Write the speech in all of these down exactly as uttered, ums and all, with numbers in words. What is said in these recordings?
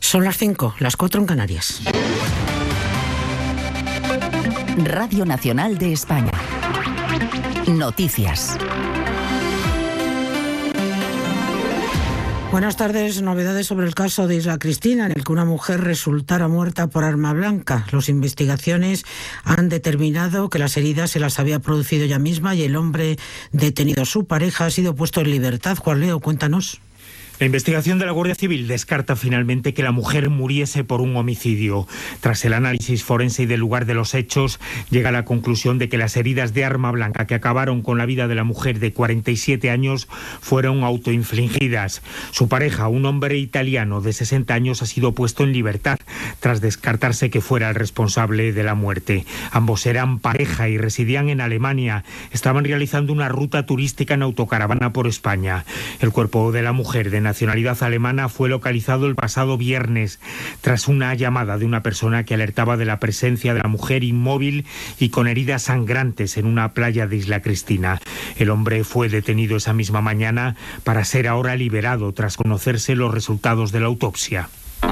Son las cinco, las cuatro en Canarias. Radio Nacional de España. Noticias. Buenas tardes. Novedades sobre el caso de Isla Cristina, en el que una mujer resultara muerta por arma blanca. Las investigaciones han determinado que las heridas se las había producido ella misma y el hombre detenido, su pareja, ha sido puesto en libertad. Juan Leo, cuéntanos. La investigación de la Guardia Civil descarta finalmente que la mujer muriese por un homicidio. Tras el análisis forense y del lugar de los hechos, llega a la conclusión de que las heridas de arma blanca que acabaron con la vida de la mujer de cuarenta y siete años fueron autoinfligidas. Su pareja, un hombre italiano de sesenta años, ha sido puesto en libertad tras descartarse que fuera el responsable de la muerte. Ambos eran pareja y residían en Alemania. Estaban realizando una ruta turística en autocaravana por España. El cuerpo de la mujer, de nacionalidad alemana, fue localizado el pasado viernes tras una llamada de una persona que alertaba de la presencia de la mujer inmóvil y con heridas sangrantes en una playa de Isla Cristina. El hombre fue detenido esa misma mañana para ser ahora liberado tras conocerse los resultados de la autopsia.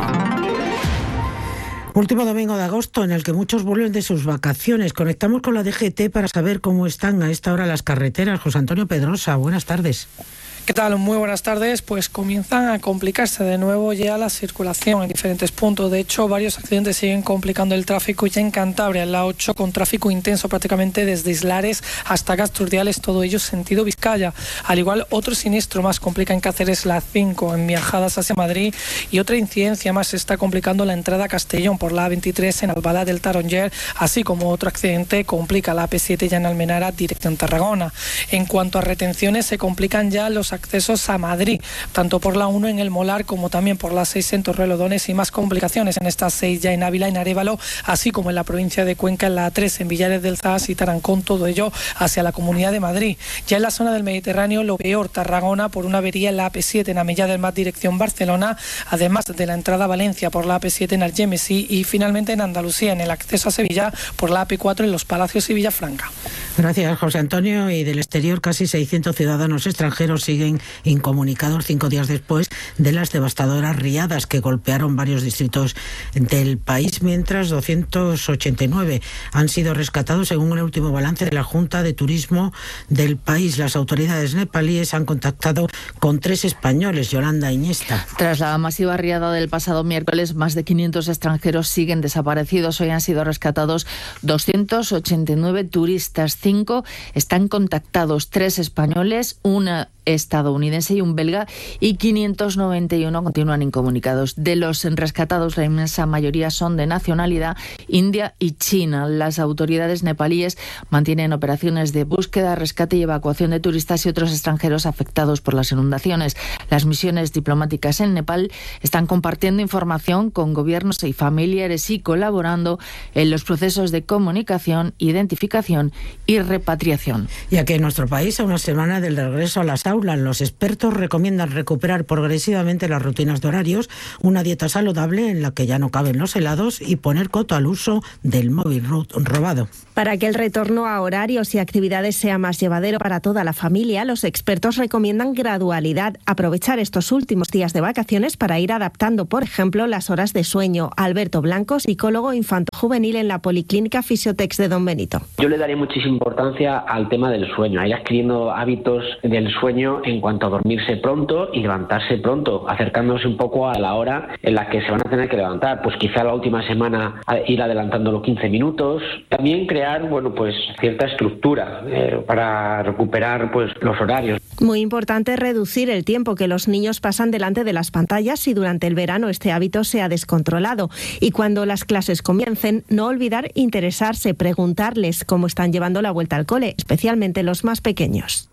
Último domingo de agosto en el que muchos vuelven de sus vacaciones. Conectamos con la D G T para saber cómo están a esta hora las carreteras. José Antonio Pedrosa, buenas tardes. ¿Qué tal? Muy buenas tardes. Pues comienzan a complicarse de nuevo ya la circulación en diferentes puntos. De hecho, varios accidentes siguen complicando el tráfico ya en Cantabria, en la ocho, con tráfico intenso prácticamente desde Islares hasta Gasturdiales, todo ello sentido Vizcaya. Al igual, otro siniestro más complica en Cáceres, la cinco, en viajadas hacia Madrid, y otra incidencia más se está complicando la entrada a Castellón por la A veintitrés en Albalá del Taronger, así como otro accidente complica la A P siete ya en Almenara, dirección Tarragona. En cuanto a retenciones, se complican ya los accesos a Madrid, tanto por la uno en el Molar como también por la seis en Torrelodones, y más complicaciones en estas seis ya en Ávila, en Arévalo, así como en la provincia de Cuenca, en la A tres en Villares del Zas y Tarancón, todo ello hacia la Comunidad de Madrid. Ya en la zona del Mediterráneo, lo peor, Tarragona por una avería en la A P siete en Amellá del Mar, dirección Barcelona, además de la entrada a Valencia por la A P siete en Algemesí, y finalmente en Andalucía en el acceso a Sevilla por la A P cuatro en Los Palacios y Villafranca. Gracias, José Antonio. Y del exterior, casi seiscientos ciudadanos extranjeros siguen incomunicados cinco días después de las devastadoras riadas que golpearon varios distritos del país, mientras doscientos ochenta y nueve han sido rescatados según el último balance de la Junta de Turismo del país. Las autoridades nepalíes han contactado con tres españoles. Yolanda Iniesta. Tras la masiva riada del pasado miércoles, más de quinientos extranjeros siguen desaparecidos. Hoy han sido rescatados doscientos ochenta y nueve turistas, cinco están contactados, tres españoles, una estadounidense y un belga, y quinientos noventa y uno continúan incomunicados. De los rescatados, la inmensa mayoría son de nacionalidad india y china. Las autoridades nepalíes mantienen operaciones de búsqueda, rescate y evacuación de turistas y otros extranjeros afectados por las inundaciones. Las misiones diplomáticas en Nepal están compartiendo información con gobiernos y familiares y colaborando en los procesos de comunicación, identificación y repatriación. Y aquí en nuestro país, a una semana del regreso a las aulas, los expertos recomiendan recuperar progresivamente las rutinas de horarios, una dieta saludable en la que ya no caben los helados y poner coto al uso del móvil robado. Para que el retorno a horarios y actividades sea más llevadero para toda la familia, los expertos recomiendan gradualidad, aprovechar estos últimos días de vacaciones para ir adaptando, por ejemplo, las horas de sueño. Alberto Blanco, psicólogo infanto-juvenil en la Policlínica Fisiotex de Don Benito. Yo le daría muchísima importancia al tema del sueño, a ir adquiriendo hábitos del sueño en cuanto a dormirse pronto y levantarse pronto, acercándose un poco a la hora en la que se van a tener que levantar. Pues quizá la última semana ir adelantándolo quince minutos. También crear, bueno, pues cierta estructura eh, para recuperar pues los horarios. Muy importante reducir el tiempo que los niños pasan delante de las pantallas si durante el verano este hábito se ha descontrolado. Y cuando las clases comiencen, no olvidar interesarse, preguntarles cómo están llevando la vuelta al cole, especialmente los más pequeños.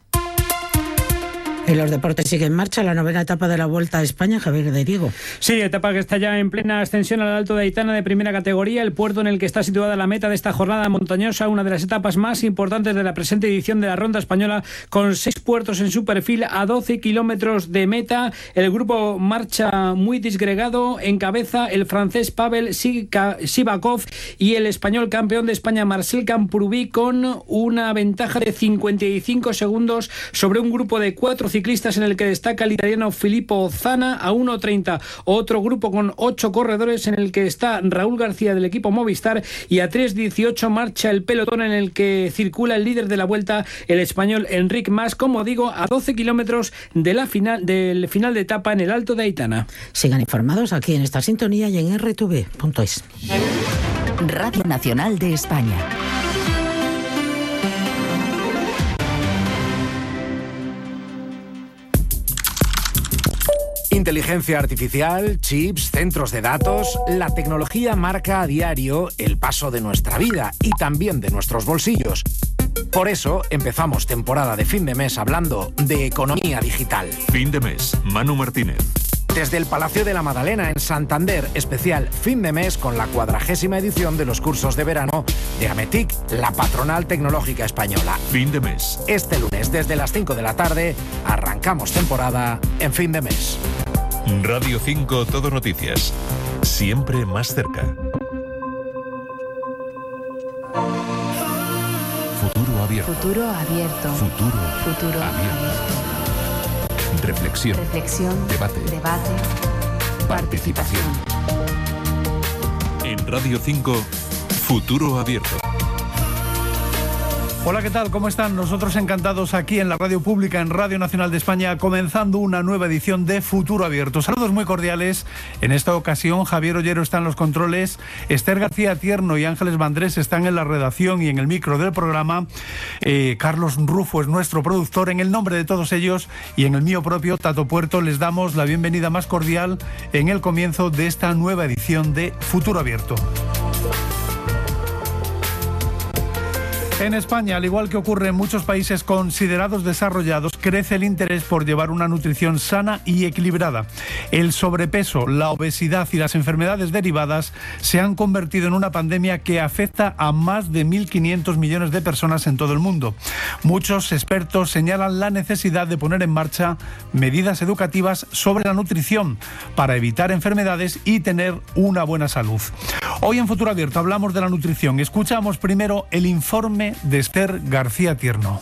En los deportes sigue en marcha la novena etapa de la Vuelta a España. Javier de Diego. Sí, etapa que está ya en plena ascensión al Alto de Aitana de primera categoría, el puerto en el que está situada la meta de esta jornada montañosa, una de las etapas más importantes de la presente edición de la Ronda Española, con seis puertos en su perfil a doce kilómetros de meta. El grupo marcha muy disgregado, encabeza el francés Pavel Sivakov y el español campeón de España Marcel Camprubí, con una ventaja de cincuenta y cinco segundos sobre un grupo de cuatro ciclistas en el que destaca el italiano Filippo Zana a uno treinta. Otro grupo con ocho corredores en el que está Raúl García del equipo Movistar, y a tres dieciocho marcha el pelotón en el que circula el líder de la Vuelta, el español Enric Mas, como digo, a doce kilómetros de la final, del final de etapa en el Alto de Aitana. Sigan informados aquí en esta sintonía y en erre te ve punto es. Radio Nacional de España. Inteligencia artificial, chips, centros de datos, la tecnología marca a diario el paso de nuestra vida y también de nuestros bolsillos. Por eso empezamos temporada de fin de mes hablando de economía digital. Fin de mes, Manu Martínez. Desde el Palacio de la Madalena en Santander, especial fin de mes con la cuadragésima edición de los cursos de verano de Ametic, la patronal tecnológica española. Fin de mes. Este lunes desde las cinco de la tarde arrancamos temporada en fin de mes. Radio cinco Todo Noticias. Siempre más cerca. Futuro abierto. Futuro abierto. Futuro, Futuro abierto. abierto. Reflexión. Reflexión. Debate. Debate. Participación. En Radio cinco, Futuro Abierto. Hola, ¿qué tal? ¿Cómo están? Nosotros encantados aquí en la radio pública, en Radio Nacional de España, comenzando una nueva edición de Futuro Abierto. Saludos muy cordiales. En esta ocasión, Javier Ollero está en los controles, Esther García Tierno y Ángeles Vandrés están en la redacción y en el micro del programa. Eh, Carlos Rufo es nuestro productor. En el nombre de todos ellos y en el mío propio, Tato Puerto, les damos la bienvenida más cordial en el comienzo de esta nueva edición de Futuro Abierto. En España, al igual que ocurre en muchos países considerados desarrollados, crece el interés por llevar una nutrición sana y equilibrada. El sobrepeso, la obesidad y las enfermedades derivadas se han convertido en una pandemia que afecta a más de mil quinientos millones de personas en todo el mundo. Muchos expertos señalan la necesidad de poner en marcha medidas educativas sobre la nutrición para evitar enfermedades y tener una buena salud. Hoy en Futuro Abierto hablamos de la nutrición. Escuchamos primero el informe de Esther García Tierno.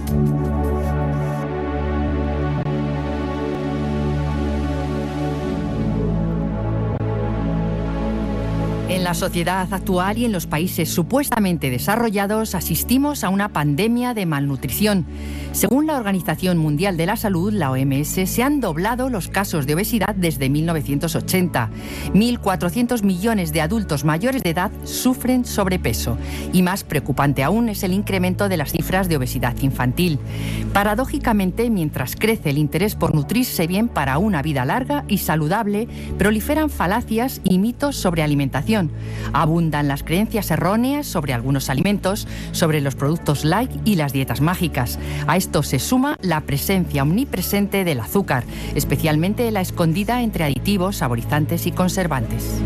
En la sociedad actual y en los países supuestamente desarrollados asistimos a una pandemia de malnutrición. Según la Organización Mundial de la Salud, la O M S, se han doblado los casos de obesidad desde mil novecientos ochenta. mil cuatrocientos millones de adultos mayores de edad sufren sobrepeso. Y más preocupante aún es el incremento de las cifras de obesidad infantil. Paradójicamente, mientras crece el interés por nutrirse bien para una vida larga y saludable, proliferan falacias y mitos sobre alimentación. Abundan las creencias erróneas sobre algunos alimentos, sobre los productos light y las dietas mágicas. A esto se suma la presencia omnipresente del azúcar, especialmente la escondida entre aditivos, saborizantes y conservantes.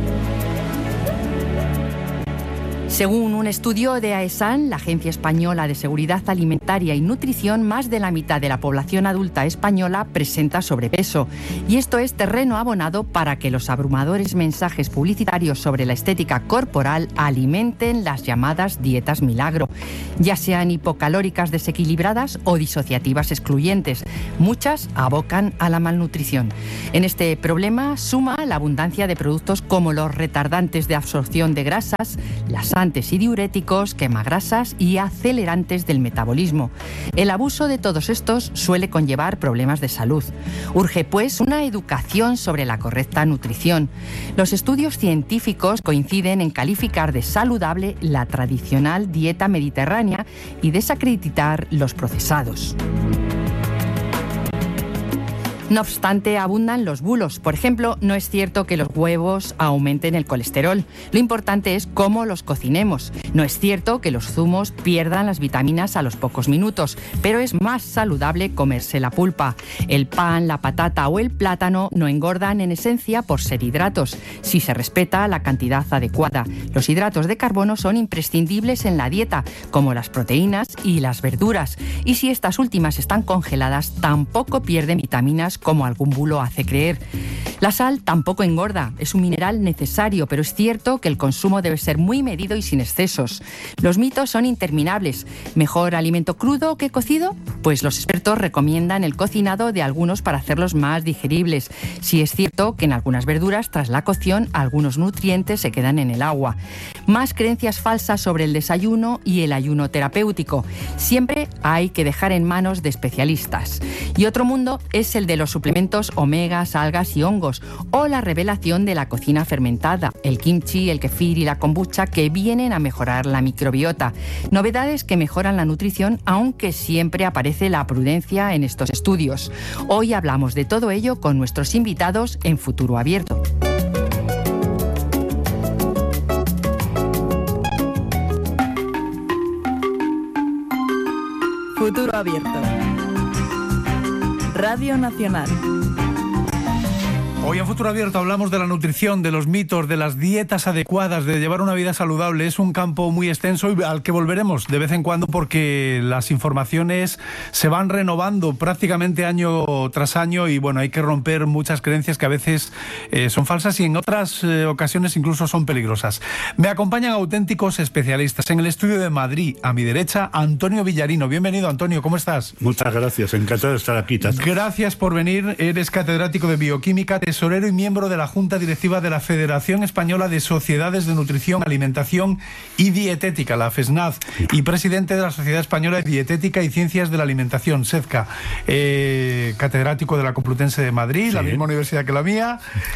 Según un estudio de AESAN, la Agencia Española de Seguridad Alimentaria y Nutrición, más de la mitad de la población adulta española presenta sobrepeso. Y esto es terreno abonado para que los abrumadores mensajes publicitarios sobre la estética corporal alimenten las llamadas dietas milagro, ya sean hipocalóricas desequilibradas o disociativas excluyentes. Muchas abocan a la malnutrición. En este problema suma la abundancia de productos como los retardantes de absorción de grasas, las y diuréticos, quemagrasas y acelerantes del metabolismo. El abuso de todos estos suele conllevar problemas de salud. Urge, pues, una educación sobre la correcta nutrición. Los estudios científicos coinciden en calificar de saludable la tradicional dieta mediterránea y desacreditar los procesados. No obstante, abundan los bulos. Por ejemplo, no es cierto que los huevos aumenten el colesterol. Lo importante es cómo los cocinemos. No es cierto que los zumos pierdan las vitaminas a los pocos minutos, pero es más saludable comerse la pulpa. El pan, la patata o el plátano no engordan en esencia por ser hidratos, si se respeta la cantidad adecuada. Los hidratos de carbono son imprescindibles en la dieta, como las proteínas y las verduras. Y si estas últimas están congeladas, tampoco pierden vitaminas como algún bulo hace creer. La sal tampoco engorda, es un mineral necesario, pero es cierto que el consumo debe ser muy medido y sin excesos. Los mitos son interminables. ¿Mejor alimento crudo que cocido? Pues los expertos expertos recomiendan el cocinado de algunos para hacerlos más digeribles. Sí es cierto que en algunas verduras, tras la cocción, algunos nutrientes se quedan en el agua. Más creencias falsas sobre el desayuno y el ayuno terapéutico. Siempre hay que dejar en manos de especialistas. Y otro mundo es el de los suplementos omegas, algas y hongos, o la revelación de la cocina fermentada, el kimchi, el kefir y la kombucha, que vienen a mejorar la microbiota. Novedades que mejoran la nutrición, aunque siempre aparece la prudencia en estos estudios. Hoy hablamos de todo ello con nuestros invitados en Futuro Abierto. Futuro Abierto. Radio Nacional. Hoy en Futuro Abierto hablamos de la nutrición, de los mitos, de las dietas adecuadas, de llevar una vida saludable. Es un campo muy extenso y al que volveremos de vez en cuando porque las informaciones se van renovando prácticamente año tras año y bueno, hay que romper muchas creencias que a veces eh, son falsas y en otras eh, ocasiones incluso son peligrosas. Me acompañan auténticos especialistas. En el estudio de Madrid, a mi derecha, Antonio Villarino. Bienvenido, Antonio, ¿cómo estás? Muchas gracias, encantado de estar aquí, Tato. Gracias por venir. Eres catedrático de Bioquímica, tesorero y miembro de la Junta Directiva de la Federación Española de Sociedades de Nutrición, Alimentación y Dietética, la FESNAD, y presidente de la Sociedad Española de Dietética y Ciencias de la Alimentación, SEDCA, eh, catedrático de la Complutense de Madrid, sí, la misma universidad que la mía,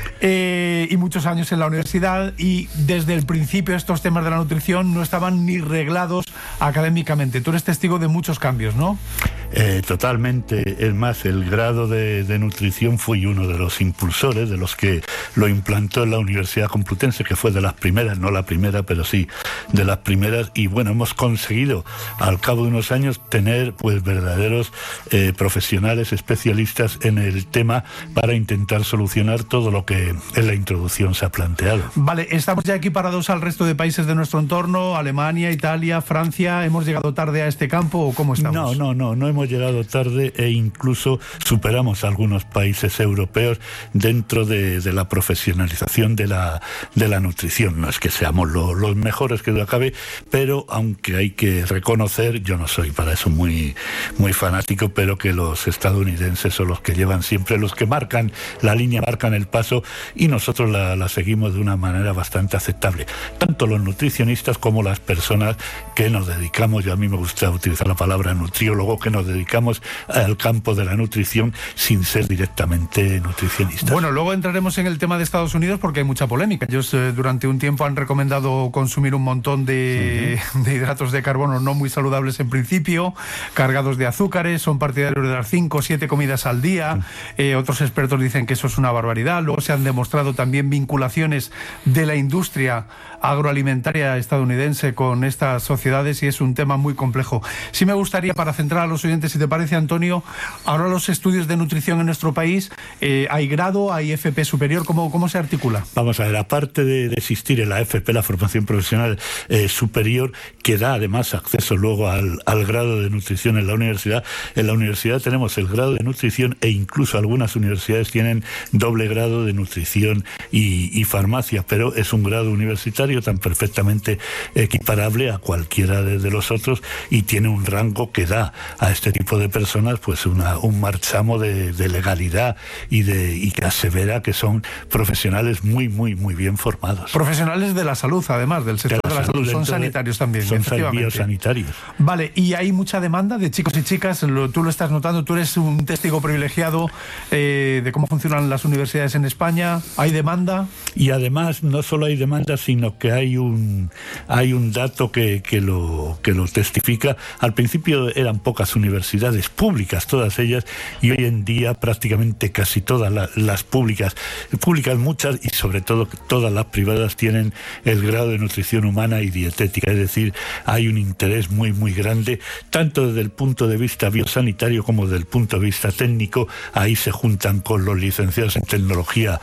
eh, y muchos años en la universidad, y desde el principio estos temas de la nutrición no estaban ni reglados académicamente. Tú eres testigo de muchos cambios, ¿no? Eh, totalmente. Es más, el grado de, de nutrición fui uno de los impulsores, de los que lo implantó en la Universidad Complutense, que fue de las primeras, no la primera, pero sí de las primeras. Y bueno, hemos conseguido al cabo de unos años tener pues verdaderos eh, profesionales, especialistas en el tema para intentar solucionar todo lo que en la introducción se ha planteado. Vale, estamos ya equiparados al resto de países de nuestro entorno, Alemania, Italia, Francia. ¿Hemos llegado tarde a este campo o cómo estamos? No, no, no, no hemos llegado tarde e incluso superamos a algunos países europeos dentro de, de la profesionalización de la, de la nutrición. No es que seamos lo, los mejores, que duda cabe, pero aunque hay que reconocer, yo no soy para eso muy, muy fanático, pero que los estadounidenses son los que llevan siempre, los que marcan la línea, marcan el paso, y nosotros la, la seguimos de una manera bastante aceptable. Tanto los nutricionistas como las personas que nos dedicamos, y a mí me gusta utilizar la palabra nutriólogo, que nos dedicamos al campo de la nutrición sin ser directamente nutricionistas. Bueno, luego entraremos en el tema de Estados Unidos porque hay mucha polémica. Ellos eh, durante un tiempo han recomendado consumir un montón de, uh-huh. de hidratos de carbono no muy saludables en principio, cargados de azúcares, son partidarios de las cinco o siete comidas al día. Uh-huh. Eh, otros expertos dicen que eso es una barbaridad. Luego se han demostrado también vinculaciones de la industria agroalimentaria estadounidense con estas sociedades y es un tema muy complejo. Sí me gustaría, para centrar a los oyentes, si te parece, Antonio, ahora los estudios de nutrición en nuestro país, eh, ¿hay grado, hay F P superior? ¿Cómo, cómo se articula? Vamos a ver, aparte de, de existir en la F P, la formación profesional eh, superior, que da además acceso luego al, al grado de nutrición en la universidad, en la universidad tenemos el grado de nutrición e incluso algunas universidades tienen doble grado de nutrición y, y farmacia, pero es un grado universitario tan perfectamente equiparable a cualquiera de, de los otros y tiene un rango que da a este tipo de personas pues una, un marchamo de, de legalidad y de y que asevera que son profesionales muy, muy, muy bien formados. Profesionales de la salud, además, del sector de la, de la salud. salud. Son sanitarios también. Son biosanitarios. Vale, y hay mucha demanda de chicos y chicas, lo, tú lo estás notando, tú eres un testigo privilegiado eh, de cómo funcionan las universidades en España. ¿Hay demanda? Y además, no solo hay demanda, sino que hay un, hay un dato que, que, lo, que lo testifica. Al principio eran pocas universidades públicas, todas ellas, y hoy en día prácticamente casi todas la, las públicas, públicas muchas y sobre todo todas las privadas tienen el grado de nutrición humana y dietética, es decir, hay un interés muy muy grande, tanto desde el punto de vista biosanitario como desde el punto de vista técnico. Ahí se juntan con los licenciados en tecnología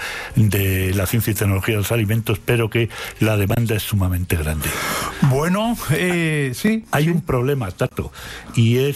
de la ciencia y tecnología de los alimentos, pero que la demanda es sumamente grande. Bueno, eh, sí. Hay sí. un problema, Tato, y es la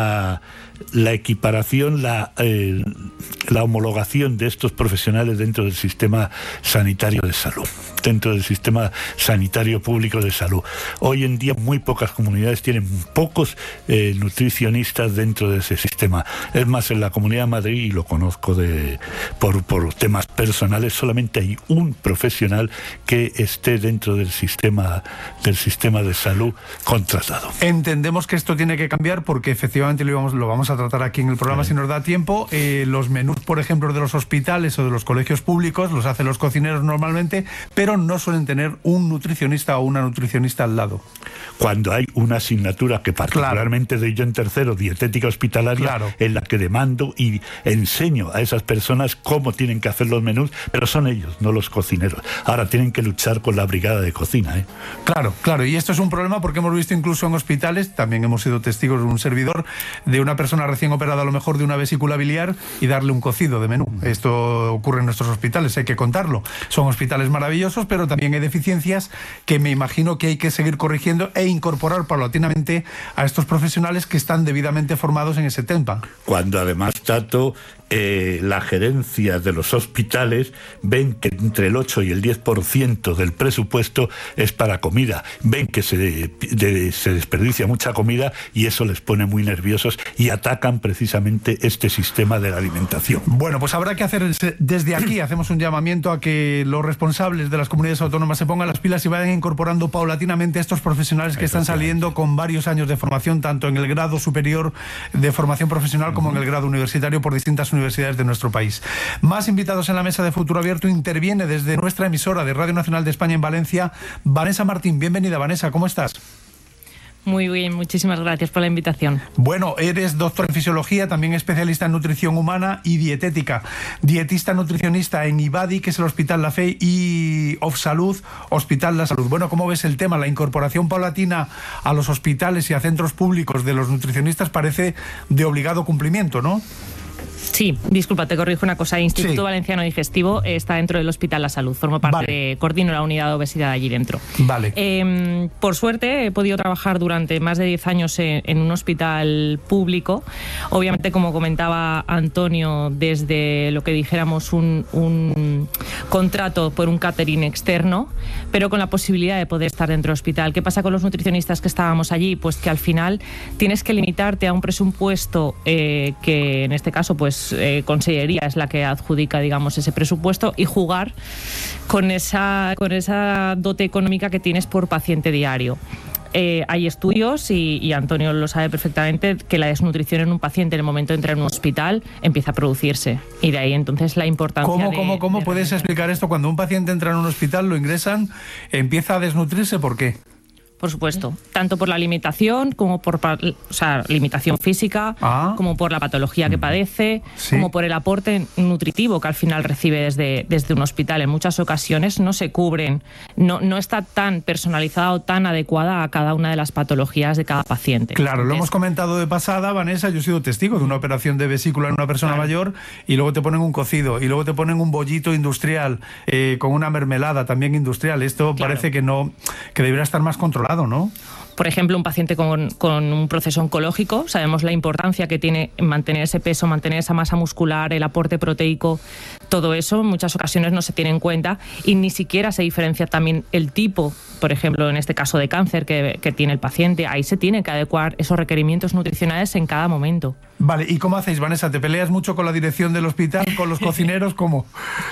la, la equiparación, la, eh, la homologación de estos profesionales dentro del sistema sanitario de salud, dentro del sistema sanitario público de salud. Hoy en día muy pocas comunidades tienen pocos eh, nutricionistas dentro de ese sistema. Es más, en la Comunidad de Madrid, y lo conozco de, por, por temas personales, solamente hay un profesional que esté dentro del sistema, del sistema de salud contratado. Entendemos que esto tiene que cambiar porque efectivamente lo vamos, lo vamos a tratar aquí en el programa, sí, si nos da tiempo. Eh, los menús, por ejemplo, de los hospitales o de los colegios públicos los hacen los cocineros normalmente, pero no suelen tener un nutricionista o una nutricionista al lado. Cuando hay una asignatura que particularmente claro. doy yo en tercero, dietética hospitalaria, claro. en la que demando y enseño a esas personas cómo tienen que hacer los menús, pero son ellos, no los cocineros. Ahora tienen que luchar con la brigada de cocina, ¿eh? Claro, claro, y esto es un problema porque hemos visto incluso en hospitales, también hemos sido testigos de un servidor, de una persona recién operada a lo mejor de una vesícula biliar y darle un cocido de menú. Esto ocurre en nuestros hospitales, hay que contarlo. Son hospitales maravillosos, pero también hay deficiencias que me imagino que hay que seguir corrigiendo e incorporar paulatinamente a estos profesionales que están debidamente formados en ese tema. Cuando además, Tato, eh, la gerencia de los hospitales ven que entre el ocho y el diez por ciento del presupuesto es para comida, ven que se, de, de, se desperdicia mucha comida y eso les pone muy nerviosos y atacan precisamente este sistema de la alimentación. Bueno, pues habrá que hacer desde aquí, hacemos un llamamiento a que los responsables de las comunidades autónomas se pongan las pilas y vayan incorporando paulatinamente a estos profesionales que están saliendo con varios años de formación, tanto en el grado superior de formación profesional como en el grado universitario por distintas universidades de nuestro país. Más invitados en la mesa de Futuro Abierto. Interviene desde nuestra emisora de Radio Nacional de España en Valencia, Vanessa Martín. Bienvenida, Vanessa, ¿cómo estás? Muy bien, muchísimas gracias por la invitación. Bueno, eres doctor en fisiología, también especialista en nutrición humana y dietética, dietista nutricionista en IBADI, que es el Hospital La Fe, y Ofsalud, Hospital La Salud. Bueno, ¿cómo ves el tema? La incorporación paulatina a los hospitales y a centros públicos de los nutricionistas parece de obligado cumplimiento, ¿no? Sí, disculpa, te corrijo una cosa. El Instituto sí. Valenciano Digestivo está dentro del Hospital La Salud. Formo parte vale. de, coordino la unidad de obesidad allí dentro. Vale. Eh, por suerte he podido trabajar durante más de diez años en, en un hospital público. Obviamente, como comentaba Antonio, desde lo que dijéramos un, un contrato por un catering externo, pero con la posibilidad de poder estar dentro del hospital. ¿Qué pasa con los nutricionistas que estábamos allí? Pues que al final tienes que limitarte a un presupuesto eh, que en este caso pues Eh, Consellería es la que adjudica, digamos, ese presupuesto y jugar con esa, con esa dote económica que tienes por paciente diario. Eh, hay estudios, y, y Antonio lo sabe perfectamente, que la desnutrición en un paciente en el momento de entrar en un hospital empieza a producirse. Y de ahí entonces la importancia ¿Cómo, de... ¿Cómo, cómo de puedes explicar esto? Cuando un paciente entra en un hospital, lo ingresan, empieza a desnutrirse, ¿por qué? Por supuesto, tanto por la limitación como por, o sea, limitación física, ah. como por la patología que padece, sí. como por el aporte nutritivo que al final recibe desde, desde un hospital. En muchas ocasiones no se cubren, no, no está tan personalizada o tan adecuada a cada una de las patologías de cada paciente. Claro, Entonces, lo hemos comentado de pasada, Vanessa, yo he sido testigo de una operación de vesícula en una persona claro. mayor y luego te ponen un cocido y luego te ponen un bollito industrial eh, con una mermelada también industrial. Esto claro. parece que no, que debería estar más controlado, ¿no? Por ejemplo, un paciente con, con un proceso oncológico, sabemos la importancia que tiene mantener ese peso, mantener esa masa muscular, el aporte proteico, todo eso en muchas ocasiones no se tiene en cuenta y ni siquiera se diferencia también el tipo, por ejemplo, en este caso de cáncer que, que tiene el paciente. Ahí se tiene que adecuar esos requerimientos nutricionales en cada momento. Vale, ¿y cómo hacéis, Vanessa? ¿Te peleas mucho con la dirección del hospital, con los cocineros? ¿Cómo?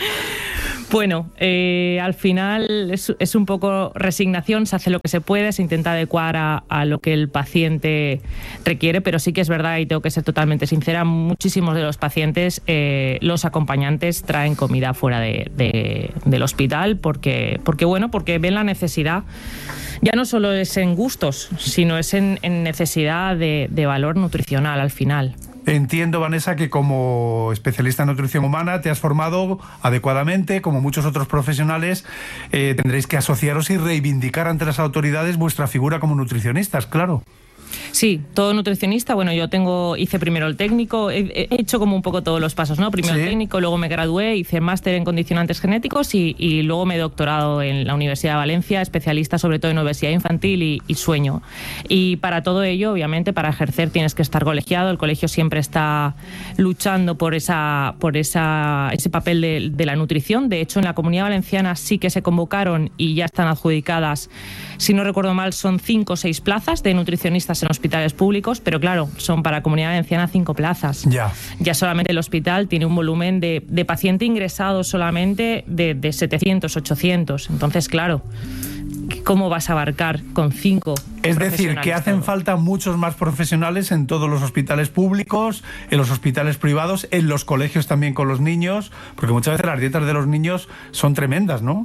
Bueno, eh, al final es, es un poco resignación, se hace lo que se puede, se intenta adecuar a, a lo que el paciente requiere, pero sí que es verdad, y tengo que ser totalmente sincera, muchísimos de los pacientes, eh, los acompañantes traen comida fuera de, de, del hospital porque, porque, bueno, porque ven la necesidad. Ya no solo es en gustos, sino es en, en necesidad de, de valor nutricional al final. Entiendo, Vanessa, que como especialista en nutrición humana te has formado adecuadamente, como muchos otros profesionales, eh, tendréis que asociaros y reivindicar ante las autoridades vuestra figura como nutricionistas, claro. Sí, todo nutricionista. Bueno, yo tengo, hice primero el técnico, he, he hecho como un poco todos los pasos, ¿no? Primero ¿Sí? el técnico, luego me gradué, hice máster en condicionantes genéticos y, y luego me he doctorado en la Universidad de Valencia, especialista sobre todo en obesidad infantil y, y sueño. Y para todo ello, obviamente, para ejercer tienes que estar colegiado. El colegio siempre está luchando por esa, por esa, ese papel de, de la nutrición. De hecho, en la Comunidad Valenciana sí que se convocaron y ya están adjudicadas, si no recuerdo mal, son cinco o seis plazas de nutricionistas en hospitales públicos, pero claro, son para Comunidad Valenciana cinco plazas. Ya. Ya solamente el hospital tiene un volumen de, de paciente ingresado solamente de, de setecientos, ochocientos. Entonces, claro, ¿cómo vas a abarcar con cinco? Es decir, que hacen todo? falta muchos más profesionales en todos los hospitales públicos, en los hospitales privados, en los colegios también con los niños, porque muchas veces las dietas de los niños son tremendas, ¿no?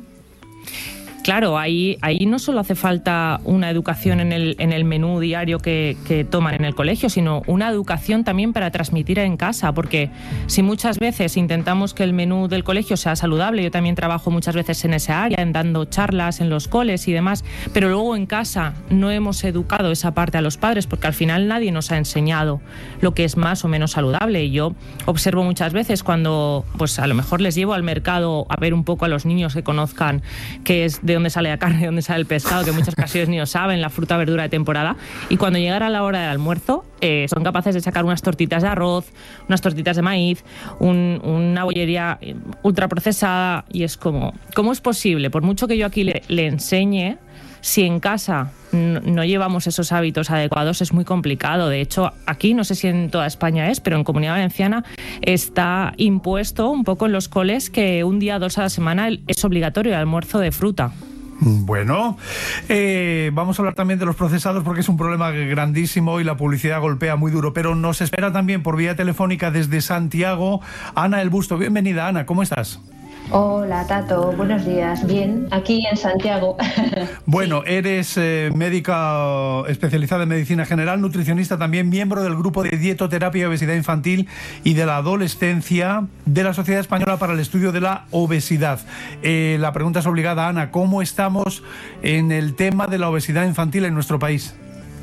Claro, ahí, ahí no solo hace falta una educación en el, en el menú diario que, que toman en el colegio, sino una educación también para transmitir en casa, porque si muchas veces intentamos que el menú del colegio sea saludable, yo también trabajo muchas veces en esa área, en dando charlas en los coles y demás, pero luego en casa no hemos educado esa parte a los padres, porque al final nadie nos ha enseñado lo que es más o menos saludable. Y yo observo muchas veces cuando, pues a lo mejor les llevo al mercado a ver un poco a los niños que conozcan qué es de dónde sale la carne, de dónde sale el pescado, que en muchas ocasiones ni lo saben, la fruta, verdura de temporada, y cuando llegara la hora del almuerzo eh, son capaces de sacar unas tortitas de arroz, unas tortitas de maíz, un, una bollería ultraprocesada, y es como, ¿cómo es posible? Por mucho que yo aquí le, le enseñe, si en casa no, no llevamos esos hábitos adecuados, es muy complicado. De hecho, aquí, no sé si en toda España es, pero en Comunidad Valenciana está impuesto un poco en los coles que un día, dos a la semana es obligatorio el almuerzo de fruta. Bueno, eh, vamos a hablar también de los procesados porque es un problema grandísimo y la publicidad golpea muy duro, pero nos espera también por vía telefónica desde Santiago Ana El Busto. Bienvenida, Ana, ¿cómo estás? Hola, Tato, buenos días. Bien, aquí en Santiago. Bueno, eres eh, médica especializada en medicina general, nutricionista también, miembro del grupo de dietoterapia y obesidad infantil y de la adolescencia de la Sociedad Española para el Estudio de la Obesidad. Eh, la pregunta es obligada, Ana, ¿cómo estamos en el tema de la obesidad infantil en nuestro país?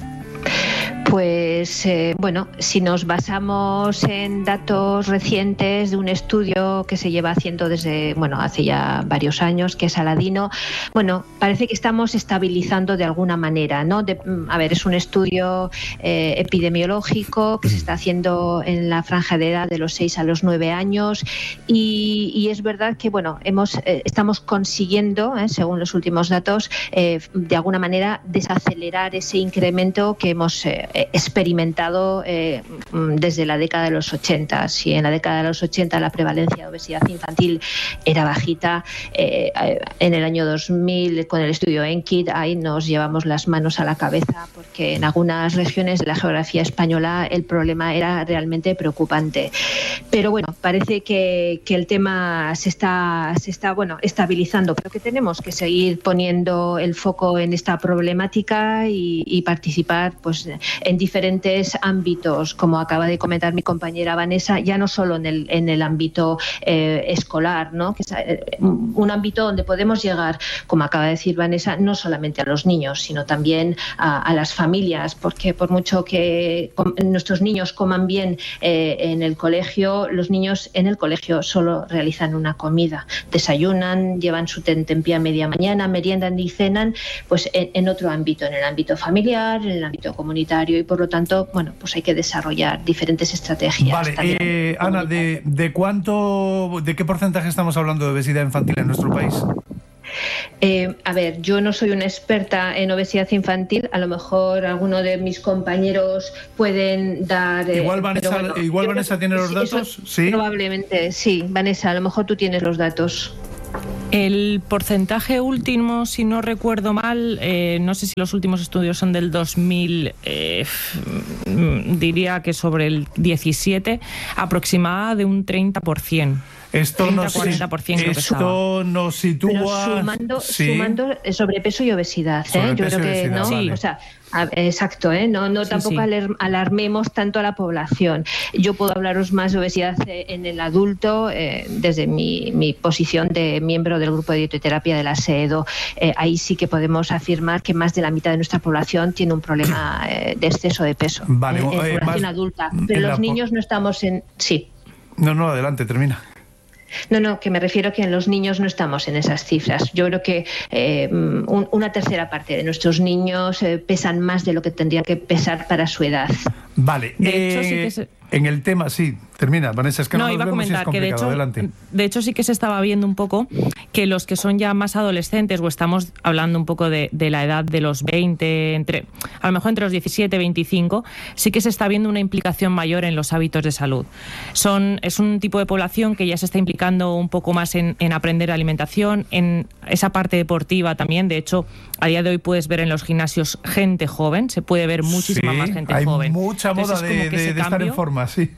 Pues eh, bueno, si nos basamos en datos recientes de un estudio que se lleva haciendo desde, bueno, hace ya varios años, que es Aladino, bueno, parece que estamos estabilizando de alguna manera, ¿no? De, a ver, es un estudio eh, epidemiológico que se está haciendo en la franja de edad de los seis a los nueve años y, y es verdad que, bueno, hemos, eh, estamos consiguiendo, eh, según los últimos datos, eh, de alguna manera desacelerar ese incremento que hemos eh, experimentado eh, desde la década de los ochenta. Si en la década de los ochenta la prevalencia de obesidad infantil era bajita, eh, en el año dos mil con el estudio ENKID ahí nos llevamos las manos a la cabeza porque en algunas regiones de la geografía española el problema era realmente preocupante. Pero bueno, parece que, que el tema se está, se está bueno, estabilizando, pero que tenemos que seguir poniendo el foco en esta problemática y, y participar pues en diferentes ámbitos, como acaba de comentar mi compañera Vanessa, ya no solo en el, en el ámbito eh, escolar, ¿no? Que es eh, un ámbito donde podemos llegar, como acaba de decir Vanessa, no solamente a los niños, sino también a, a las familias, porque por mucho que com- nuestros niños coman bien eh, en el colegio, los niños en el colegio solo realizan una comida, desayunan, llevan su tentempié a media mañana, meriendan y cenan, pues en, en otro ámbito, en el ámbito familiar, en el ámbito comunitario, y por lo tanto, bueno, pues hay que desarrollar diferentes estrategias. Vale, eh, Ana, ¿de, ¿de cuánto, de qué porcentaje estamos hablando de obesidad infantil en nuestro país? Eh, a ver, yo no soy una experta en obesidad infantil, a lo mejor alguno de mis compañeros pueden dar... Eh, igual Vanessa, bueno, igual Vanessa tiene los datos, sí. Probablemente, sí. Vanessa, a lo mejor tú tienes los datos. El porcentaje último, si no recuerdo mal, eh, no sé si los últimos estudios son del dos mil, eh, diría que sobre el diecisiete, aproximada de un treinta por ciento. Esto treinta nos, a cuarenta por ciento creo que esto estaba. nos sitúa... Pero sumando, sí. sumando sobrepeso y obesidad, ¿eh? Sobrepeso Yo creo y que obesidad, no, vale. o sea, a- exacto, ¿eh? No, no Sí, tampoco sí. aler- alarmemos tanto a la población. Yo puedo hablaros más de obesidad eh, en el adulto eh, desde mi, mi posición de miembro del grupo de dietoterapia de la SEDO. Eh, ahí sí que podemos afirmar que más de la mitad de nuestra población tiene un problema eh, de exceso de peso. Vale, eh, en eh, población más- adulta. en Pero la los po- niños no estamos en... Sí. No, no, adelante, termina. No, no, que me refiero a que en los niños no estamos en esas cifras. Yo creo que eh, un- una tercera parte de nuestros niños eh, pesan más de lo que tendrían que pesar para su edad. Vale, De eh, hecho, sí que se- en el tema, sí, termina, Vanessa, es que no, No, nos iba a vemos y es comentar que de complicado, hecho, adelante. de hecho sí que se estaba viendo un poco que los que son ya más adolescentes, o estamos hablando un poco de, de la edad de los veinte, entre, a lo mejor entre los diecisiete y veinticinco, sí que se está viendo una implicación mayor en los hábitos de salud. Son, es un tipo de población que ya se está implicando un poco más en, en aprender alimentación, en esa parte deportiva también. De hecho, a día de hoy puedes ver en los gimnasios gente joven, se puede ver muchísima Sí, más gente hay joven. mucha moda Entonces, es de, como que de- ese de estar en cambio- forma, sí.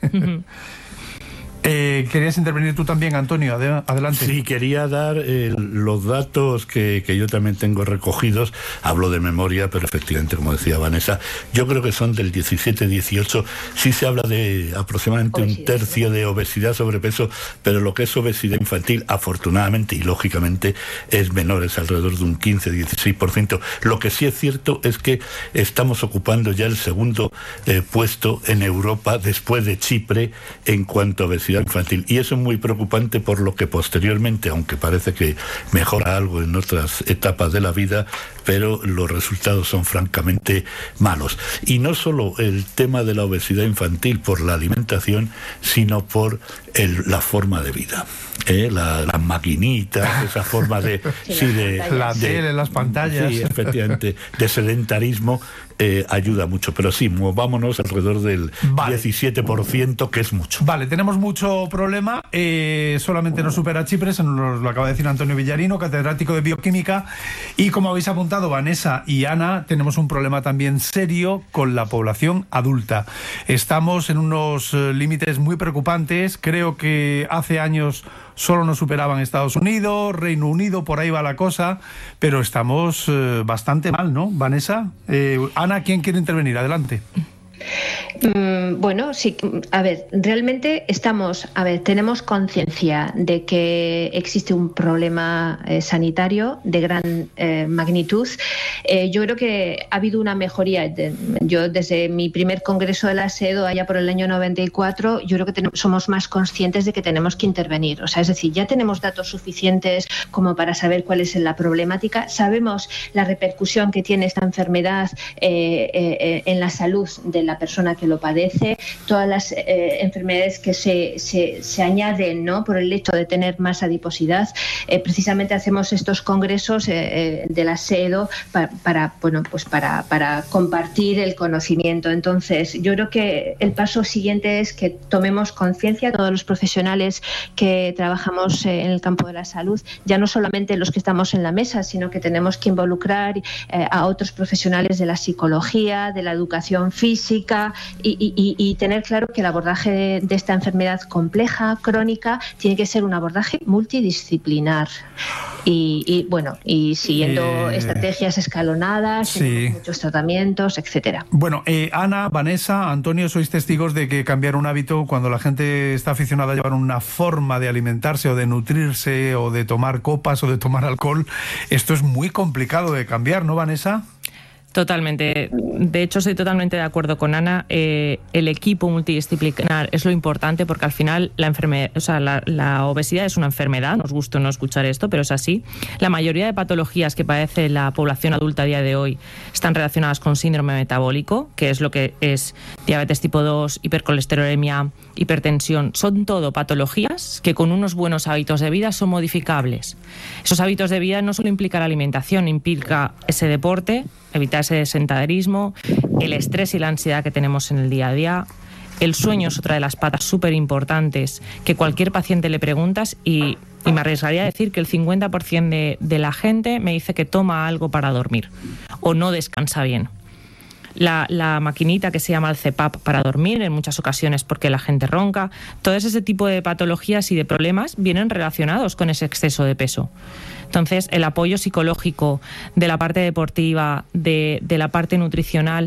Eh, querías intervenir tú también, Antonio, ade- adelante. Sí, quería dar eh, los datos que, que yo también tengo recogidos. Hablo de memoria, pero efectivamente, como decía Vanessa, yo creo que son del diecisiete dieciocho. Sí se habla de aproximadamente Obesidad, un tercio de obesidad, sobrepeso, pero lo que es obesidad infantil, afortunadamente y lógicamente, es menor, es alrededor de un quince a dieciséis por ciento. Lo que sí es cierto es que estamos ocupando ya el segundo eh, puesto en Europa, después de Chipre, en cuanto a obesidad infantil, y eso es muy preocupante, por lo que posteriormente, aunque parece que mejora algo en otras etapas de la vida, pero los resultados son francamente malos. Y no solo el tema de la obesidad infantil por la alimentación, sino por el- la forma de vida, ¿eh? La- las maquinitas, esa forma de, sí, de La de- tele, las pantallas. sí, efectivamente, de sedentarismo. Eh, ayuda mucho, pero sí, movámonos alrededor del Vale. diecisiete por ciento, que es mucho. Vale, tenemos mucho problema, eh, solamente nos supera Chipre, se nos lo acaba de decir Antonio Villarino, catedrático de bioquímica, y como habéis apuntado Vanessa y Ana, tenemos un problema también serio con la población adulta. Estamos en unos eh, límites muy preocupantes, creo que hace años solo nos superaban Estados Unidos, Reino Unido, por ahí va la cosa, pero estamos eh, bastante mal, ¿no, Vanessa? Eh, Ana, ¿quién quiere intervenir? Adelante. Mm, Bueno, sí, a ver, realmente estamos, a ver, tenemos conciencia de que existe un problema eh, sanitario de gran eh, magnitud. Eh, yo creo que ha habido una mejoría. De- yo desde mi primer congreso de la SEDO, allá por el año noventa y cuatro, yo creo que tenemos- somos más conscientes de que tenemos que intervenir. O sea, es decir, ya tenemos datos suficientes como para saber cuál es la problemática. Sabemos la repercusión que tiene esta enfermedad eh, eh, en la salud de la persona que lo padece, todas las eh, enfermedades que se, se, se añaden, ¿no?, por el hecho de tener más adiposidad. Eh, precisamente hacemos estos congresos eh, eh, de la SEDO para, para, bueno, pues para, para compartir el conocimiento. Entonces, yo creo que el paso siguiente es que tomemos conciencia, todos los profesionales que trabajamos eh, en el campo de la salud, ya no solamente los que estamos en la mesa, sino que tenemos que involucrar eh, a otros profesionales de la psicología, de la educación física, y, y, y tener claro que el abordaje de, de esta enfermedad compleja, crónica, tiene que ser un abordaje multidisciplinar. Y, y bueno, y siguiendo Eh, estrategias escalonadas, sí. tenemos muchos tratamientos, etcétera. Bueno, eh, Ana, Vanessa, Antonio, sois testigos de que cambiar un hábito, cuando la gente está aficionada a llevar una forma de alimentarse o de nutrirse o de tomar copas o de tomar alcohol, esto es muy complicado de cambiar, ¿no, Vanessa? Totalmente. De hecho, estoy totalmente de acuerdo con Ana. Eh, el equipo multidisciplinar es lo importante, porque al final la enfermedad, o sea, la, la obesidad es una enfermedad. Nos gusta no escuchar esto, pero es así. La mayoría de patologías que padece la población adulta a día de hoy están relacionadas con síndrome metabólico, que es lo que es diabetes tipo dos, hipercolesterolemia, hipertensión. Son todo patologías que con unos buenos hábitos de vida son modificables. Esos hábitos de vida no solo implican la alimentación, implica ese deporte, evitar ese sedentarismo, el estrés y la ansiedad que tenemos en el día a día. El sueño es otra de las patas súper importantes que cualquier paciente le preguntas, y, y me arriesgaría a decir que el cincuenta por ciento de, de la gente me dice que toma algo para dormir o no descansa bien. la, la maquinita que se llama el C P A P para dormir, en muchas ocasiones porque la gente ronca. Todo ese tipo de patologías y de problemas vienen relacionados con ese exceso de peso. Entonces, el apoyo psicológico de la parte deportiva, de, de la parte nutricional,